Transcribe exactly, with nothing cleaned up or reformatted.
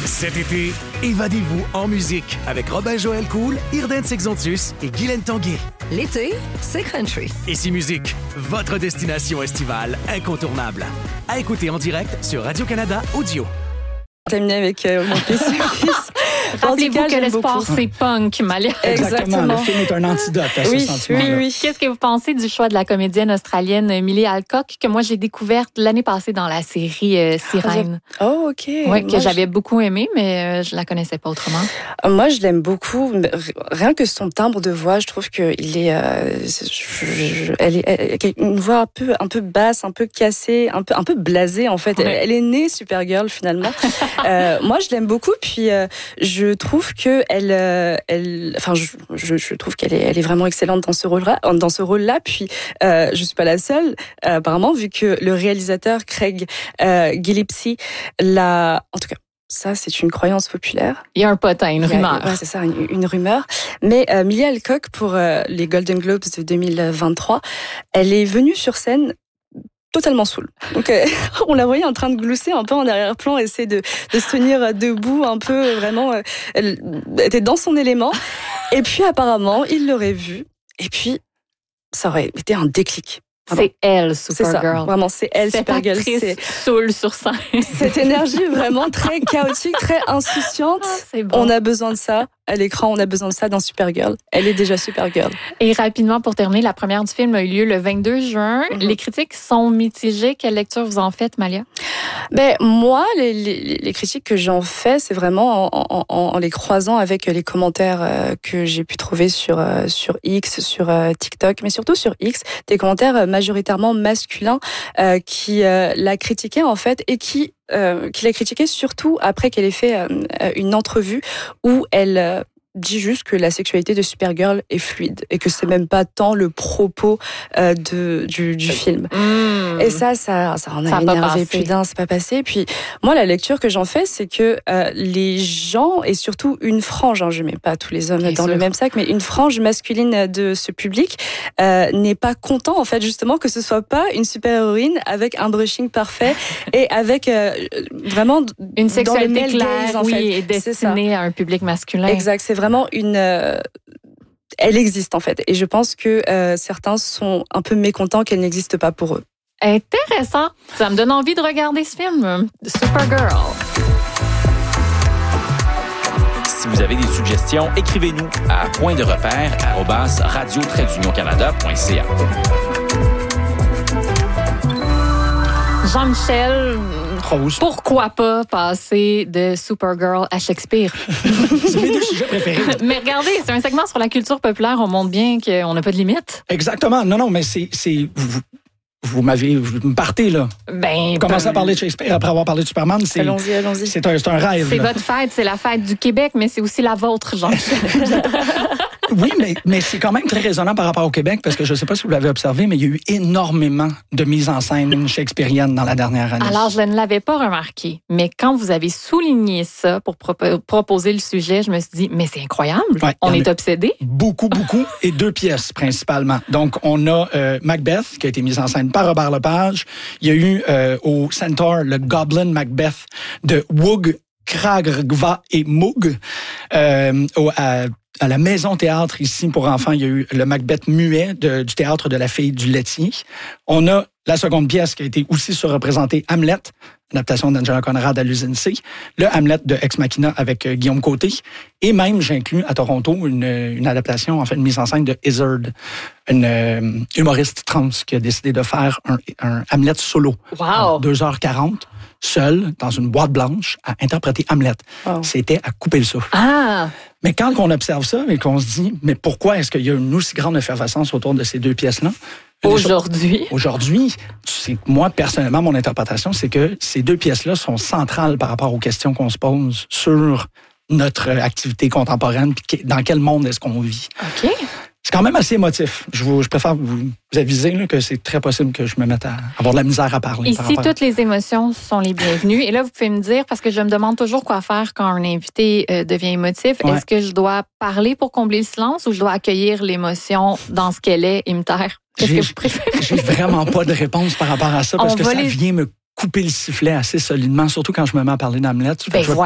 Cet été, évadez-vous en musique avec Robin-Joël Cool, Irden Sexontus et Guylaine Tanguay. L'été, c'est country. Ici Musique, votre destination estivale incontournable. À écouter en direct sur Radio-Canada Audio. Terminé avec euh, mon P C. Rappelez-vous que le sport, c'est punk, Malia. Exactement. Le film est un antidote à ce oui, sentiment. Oui, oui. Qu'est-ce que vous pensez du choix de la comédienne australienne Millie Alcock, que moi j'ai découverte l'année passée dans la série euh, Sirène? Oh, OK. Oui, que moi, j'avais je... beaucoup aimé, mais euh, je la connaissais pas autrement. Moi, je l'aime beaucoup. Rien que son timbre de voix, je trouve qu'il est, euh, je, je, elle est, elle, une voix un peu, un peu basse, un peu cassée, un peu, un peu blasée en fait. Ouais. Elle, elle est née Supergirl finalement. euh, moi, je l'aime beaucoup. Puis, euh, je trouve que elle, euh, elle, enfin, je, je, je trouve qu'elle est, elle est vraiment excellente dans ce rôle-là. Dans ce rôle-là. Puis, euh, je suis pas la seule, euh, apparemment, vu que le réalisateur Craig euh, Gillespie l'a, en tout cas. Ça, c'est une croyance populaire. Il y a un potin, une rumeur. Ouais, c'est ça, une, une rumeur. Mais euh, Millie Alcock, pour euh, les Golden Globes de deux mille vingt-trois, elle est venue sur scène totalement saoule. Donc, euh, on la voyait en train de glousser un peu en arrière-plan, essayer de, de se tenir debout un peu, vraiment. Euh, elle était dans son élément. Et puis, apparemment, il l'aurait vue. Et puis, ça aurait été un déclic. C'est elle, Supergirl. C'est ça, vraiment, c'est elle, Cette Supergirl. Actrice c'est saoule sur scène. Cette énergie vraiment très chaotique, très insouciante. Ah, c'est bon. On a besoin de ça à l'écran, on a besoin de ça dans Supergirl. Elle est déjà Supergirl. Et rapidement, pour terminer, la première du film a eu lieu le vingt-deux juin. Mm-hmm. Les critiques sont mitigées. Quelle lecture vous en faites, Malia? Ben, moi, les, les, les critiques que j'en fais, c'est vraiment en, en, en les croisant avec les commentaires euh, que j'ai pu trouver sur, euh, sur X, sur euh, TikTok, mais surtout sur X, des commentaires majoritairement masculins euh, qui euh, la critiquaient en fait et qui Euh, qu'il a critiqué surtout après qu'elle ait fait euh, une entrevue où elle euh, dit juste que la sexualité de Supergirl est fluide et que c'est même pas tant le propos euh, de, du, du film. Mmh. Et ça, ça, ça en a, a énervé plus d'un, c'est pas passé. Puis moi, la lecture que j'en fais, c'est que euh, les gens, et surtout une frange, hein, je mets pas tous les hommes Bien dans sûr. le même sac, mais une frange masculine de ce public euh, n'est pas content, en fait, justement, que ce soit pas une super-héroïne avec un brushing parfait et avec euh, vraiment une sexualité claire, gaze, en oui, fait. et destinée à un public masculin. Exact, c'est vraiment une... Euh, elle existe, en fait. Et je pense que euh, certains sont un peu mécontents qu'elle n'existe pas pour eux. Intéressant. Ça me donne envie de regarder ce film, Supergirl. Si vous avez des suggestions, écrivez-nous à point de repère arobase radio trait d'union canada point c a. Jean-Michel, Rose. Pourquoi pas passer de Supergirl à Shakespeare? C'est mes deux sujets préférés. Mais regardez, c'est un segment sur la culture populaire. On montre bien qu'on n'a pas de limite. Exactement. Non, non, mais c'est... c'est vous, vous m'avez... Vous me partez, là. Ben... Vous commencez ben, à parler de Shakespeare après avoir parlé de Superman. C'est, allons-y, allons-y. C'est un, c'est un rêve. C'est là. votre fête, c'est la fête du Québec, mais c'est aussi la vôtre, Jean-Michel. Oui, mais, mais c'est quand même très raisonnant par rapport au Québec, parce que je ne sais pas si vous l'avez observé, mais il y a eu énormément de mises en scène shakespeariennes dans la dernière année. Alors, je ne l'avais pas remarqué, mais quand vous avez souligné ça pour pro- proposer le sujet, je me suis dit, mais c'est incroyable, ouais, on est obsédés. Beaucoup, beaucoup, et deux pièces principalement. Donc, on a euh, Macbeth, qui a été mise en scène par Robert Lepage. Il y a eu euh, au Centaur le Goblin Macbeth de Woog, Kraggva et Moog. Euh, au, à, à la Maison Théâtre, ici, pour enfants, il y a eu le Macbeth muet de, du Théâtre de la Fille du Laitier. On a la seconde pièce qui a été aussi surreprésentée, Hamlet, adaptation d'Angela Conrad à l'usine C, le Hamlet de Ex Machina avec euh, Guillaume Côté, et même, j'inclus à Toronto, une, une adaptation, en fait, une mise en scène de Izzard, une euh, humoriste trans qui a décidé de faire un, un Hamlet solo. Wow! deux heures quarante. Seul, dans une boîte blanche, à interpréter Hamlet. Oh. C'était à couper le souffle. Ah! Mais quand on observe ça et qu'on se dit, mais pourquoi est-ce qu'il y a une aussi grande effervescence autour de ces deux pièces-là? Aujourd'hui? Aujourd'hui, c'est, moi, personnellement, mon interprétation, c'est que ces deux pièces-là sont centrales par rapport aux questions qu'on se pose sur notre activité contemporaine, puis dans quel monde est-ce qu'on vit. OK. C'est quand même assez émotif. Je, vous, je préfère vous, vous aviser là, que c'est très possible que je me mette à avoir de la misère à parler. Ici, toutes les émotions sont les bienvenues. Et là, vous pouvez me dire, parce que je me demande toujours quoi faire quand un invité euh, devient émotif, ouais. Est-ce que je dois parler pour combler le silence ou je dois accueillir l'émotion dans ce qu'elle est et me taire? Qu'est-ce j'ai, que je préfère? J'ai vraiment pas de réponse par rapport à ça, parce On que ça les... vient me couper le sifflet assez solidement, surtout quand je me mets à parler d'Hamlet. Ben je vais